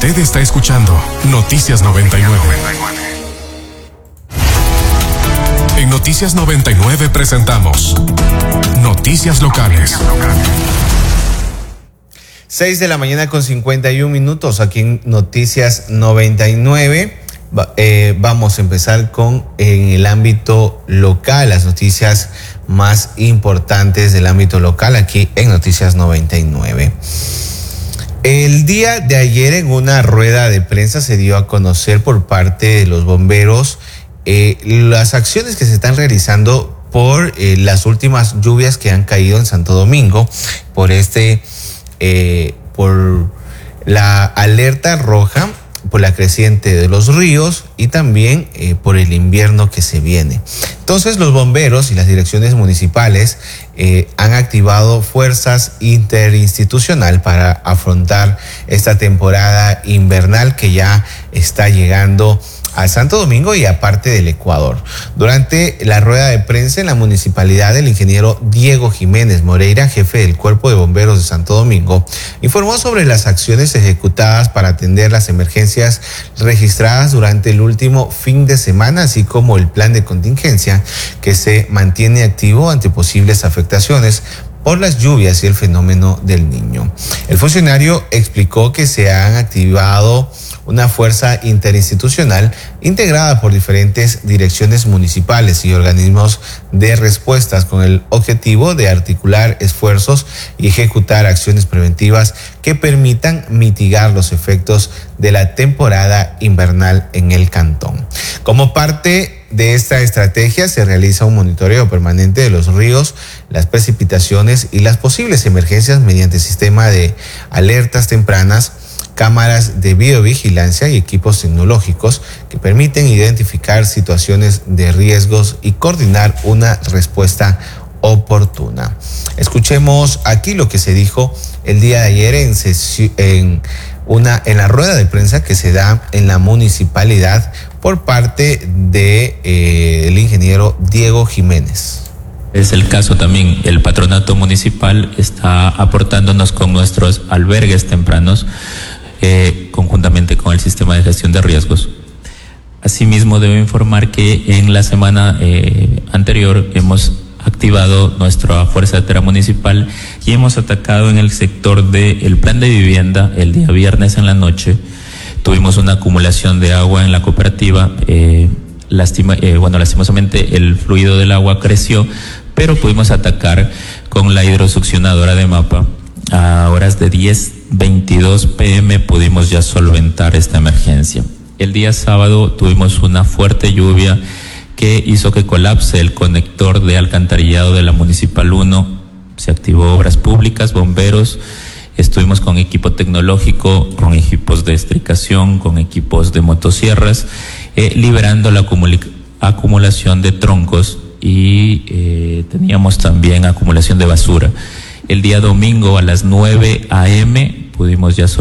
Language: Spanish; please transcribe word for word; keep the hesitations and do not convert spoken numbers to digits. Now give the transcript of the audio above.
Usted está escuchando Noticias noventa y nueve. En Noticias noventa y nueve presentamos Noticias Locales. seis de la mañana con cincuenta y un minutos aquí en Noticias noventa y nueve. Eh, vamos a empezar con en el ámbito local, las noticias más importantes del ámbito local aquí en Noticias noventa y nueve. El día de ayer en una rueda de prensa se dio a conocer por parte de los bomberos eh, las acciones que se están realizando por eh, las últimas lluvias que han caído en Santo Domingo, por este, eh, por la alerta roja, por la creciente de los ríos y también eh, por el invierno que se viene. Entonces los bomberos y las direcciones municipales eh, han activado fuerzas interinstitucional para afrontar esta temporada invernal que ya está llegando a Santo Domingo y a parte del Ecuador. Durante la rueda de prensa en la municipalidad, el ingeniero Diego Jiménez Moreira, jefe del Cuerpo de Bomberos de Santo Domingo, informó sobre las acciones ejecutadas para atender las emergencias registradas durante el último fin de semana, así como el plan de contingencia que se mantiene activo ante posibles afectaciones por las lluvias y el fenómeno del Niño. El funcionario explicó que se han activado una fuerza interinstitucional integrada por diferentes direcciones municipales y organismos de respuestas con el objetivo de articular esfuerzos y ejecutar acciones preventivas que permitan mitigar los efectos de la temporada invernal en el cantón. Como parte de esta estrategia se realiza un monitoreo permanente de los ríos, las precipitaciones y las posibles emergencias mediante sistema de alertas tempranas, cámaras de videovigilancia y equipos tecnológicos que permiten identificar situaciones de riesgos y coordinar una respuesta oportuna. Escuchemos aquí lo que se dijo el día de ayer en, sesión, en, una, en la rueda de prensa que se da en la municipalidad por parte de eh, el ingeniero Diego Jiménez. Es el caso también, el patronato municipal está aportándonos con nuestros albergues tempranos, Eh, conjuntamente con el sistema de gestión de riesgos. Asimismo, debo informar que en la semana eh, anterior hemos activado nuestra fuerza municipal y hemos atacado en el sector del plan de vivienda el día viernes en la noche. Tuvimos una acumulación de agua en la cooperativa, eh, lastima, eh, bueno, lastimosamente el fluido del agua creció, pero pudimos atacar con la hidrosuccionadora de MAPA. A horas de diez veintidós pm pudimos ya solventar esta emergencia. El día sábado tuvimos una fuerte lluvia que hizo que colapse el conector de alcantarillado de la Municipal uno. Se activó obras públicas, bomberos, estuvimos con equipo tecnológico, con equipos de estricación, con equipos de motosierras, eh, liberando la acumul- acumulación de troncos y eh, teníamos también acumulación de basura. El día domingo a las nueve a eme pudimos ya